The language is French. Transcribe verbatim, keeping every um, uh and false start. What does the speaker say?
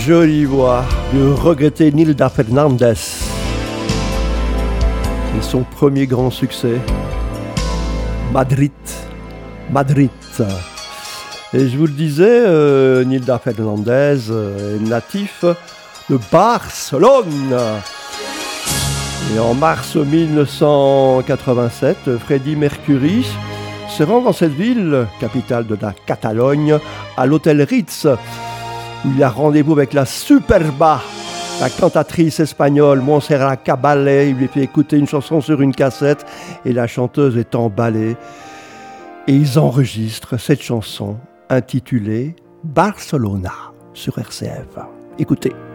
jolie voix de regretter Nilda Fernandez et son premier grand succès, Madrid, Madrid. Et je vous le disais, euh, Nilda Fernandez euh, est natif de Barcelone. Et en mars mille neuf cent quatre-vingt-sept, Freddie Mercury se rend dans cette ville, capitale de la Catalogne, à l'hôtel Ritz, où il a rendez-vous avec la Superba, la cantatrice espagnole Montserrat Caballé. Il lui fait écouter une chanson sur une cassette et la chanteuse est emballée. Et ils enregistrent cette chanson intitulée Barcelona sur R C F. Écoutez.